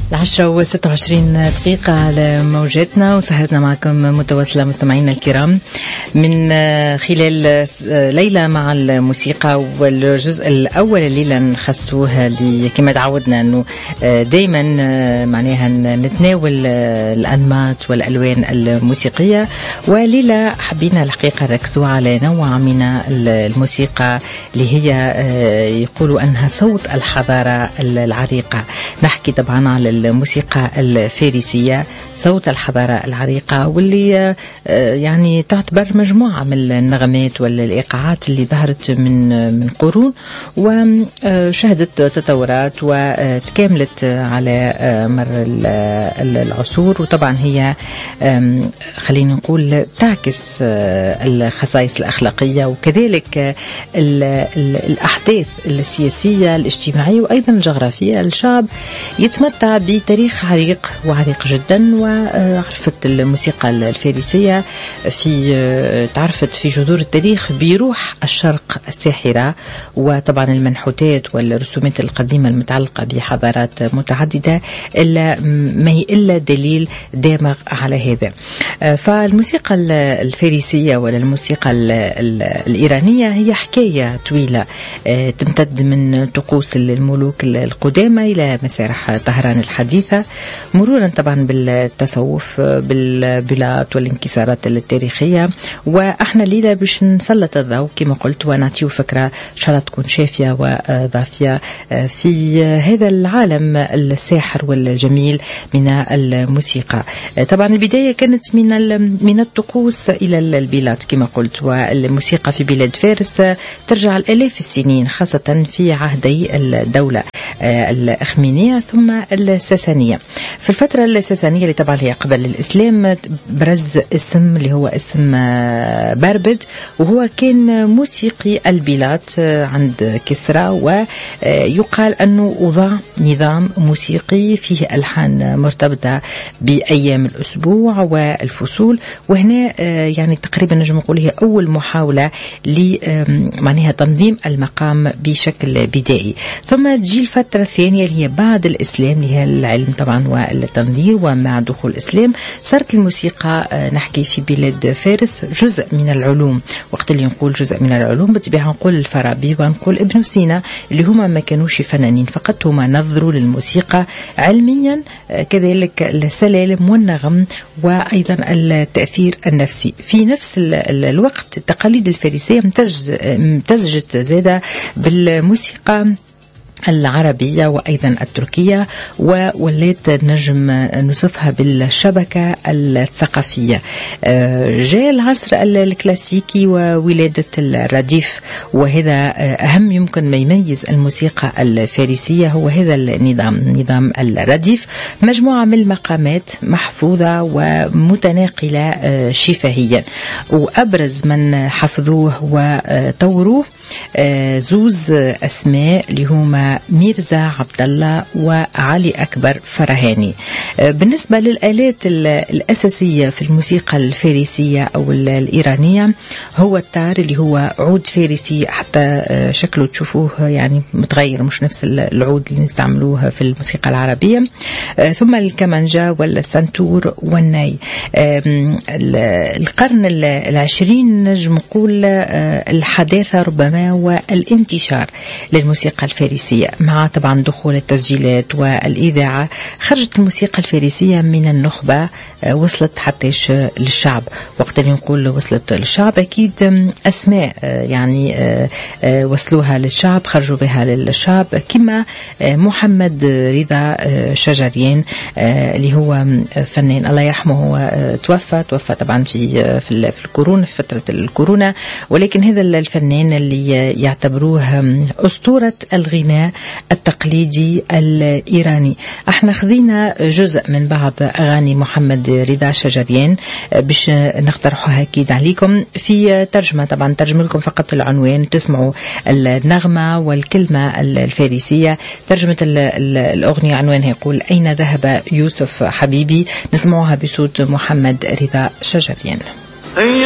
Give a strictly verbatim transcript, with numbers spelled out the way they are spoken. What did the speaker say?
العشرة وستة وعشرين دقيقة على موجاتنا، وسهرتنا معكم متواصلة مستمعينا الكرام من خلال ليلة مع الموسيقى. والجزء الأول الليلة نخصوها كما تعودنا أنه دايما معناها نتناول الأنماط والألوان الموسيقية، وليلة حبينا الحقيقة ركزوا على نوع من الموسيقى اللي هي يقولوا أنها صوت الحضارة العريقة. نحكي طبعا على الموسيقى الفارسية، صوت الحضارة العريقة، واللي يعني تعتبر مجموعة من النغمات والإيقاعات اللي ظهرت من من قرون وشهدت تطورات وتكاملت على مر العصور. وطبعا هي خلينا نقول تعكس الخصائص الأخلاقية وكذلك الأحداث السياسية الاجتماعية وأيضا الجغرافية. الشعب يتمتع بتاريخ عريق وعريق جدا، وعرفت الموسيقى الفارسية في تعرفت في جذور التاريخ بروح الشرق الساحرة، وطبعا المنحوتات والرسومات القديمة المتعلقة بحضارات متعددة إلا ما هي إلا دليل دامغ على هذا. فالموسيقى الفارسية ولا الموسيقى الإيرانية هي حكاية طويلة تمتد من طقوس الملوك القدامى إلى مسارح طهران الحديثة، مرورا طبعا بالتصوف بالبلاط والانكسارات التاريخية. واحنا ليلة باش نسلط الضوء كما قلت ونعطيو فكرة ان شاء الله تكون شافية وضافية في هذا العالم الساحر والجميل من الموسيقى. طبعا البداية كانت من من الطقوس إلى البلاد كما قلت، والموسيقى في بلاد فارس ترجع الآلاف السنين، خاصة في عهدي الدولة الأخمينية ثم الساسانية. في الفترة الساسانية اللي طبعا هي قبل الإسلام برز اسم اللي هو اسم بربد، وهو كان موسيقي البلاد عند كسرى، ويقال أنه وضع نظام موسيقي فيه ألحان مرتبطة بأيام الأسبوع والفصول. وهنا يعني تقريبا نجم نقول هي أول محاولة لمعناها تنظيم المقام بشكل بدائي. ثم تجي الفترة الثانية اللي هي بعد الإسلام اللي هي العلم طبعا والتنظير، ومع دخول الإسلام صارت الموسيقى نحكي في بلاد فارس جزء من العلوم. وقت اللي نقول جزء من العلوم بالطبيعة نقول الفارابي ونقول ابن سينا اللي هما ما كانوش فنانين فقط، هما نظروا للموسيقى علميا، كذلك السلالم والنغم وأيضا التأثير النفسي. في نفس الوقت التقاليد الفارسية امتزجت زادة بالموسيقى العربية وأيضا التركية، ووليت نجم نصفها بالشبكة الثقافية. جاء العصر الكلاسيكي وولادة الرديف، وهذا أهم يمكن ما يميز الموسيقى الفارسية هو هذا النظام، نظام الرديف، مجموعة من المقامات محفوظة ومتناقلة شفهيا. وأبرز من حفظوه وطوروه زوز أسماء اللي هما ميرزا عبد الله وعلي أكبر فرهاني. بالنسبة للآلات الأساسية في الموسيقى الفارسية أو الإيرانية هو التار اللي هو عود فارسي، حتى شكله تشوفوه يعني متغير مش نفس العود اللي نستعملوه في الموسيقى العربية. ثم الكمانجا والسنتور والناي. القرن العشرين نجم نقول الحداثة ربما والانتشار للموسيقى الفارسية مع طبعا دخول التسجيلات والإذاعة. خرجت الموسيقى الفارسية من النخبة وصلت حتى للشعب. وقت اللي نقول وصلت للشعب أكيد أسماء يعني وصلوها للشعب، خرجوا بها للشعب، كما محمد رضا شجريان اللي هو فنان الله يرحمه، توفى توفى طبعا في في الكورونا، في فترة الكورونا، ولكن هذا الفنان اللي يعتبروه أسطورة الغناء التقليدي الإيراني. احنا خذينا جزء من بعض أغاني محمد رضا شجريان باش نقترحها أكيد عليكم في ترجمة، طبعا ترجم لكم فقط العنوان، تسمعوا النغمة والكلمة الفارسية. ترجمة الأغنية عنوانها يقول أين ذهب يوسف حبيبي، نسمعوها بصوت محمد رضا شجريان.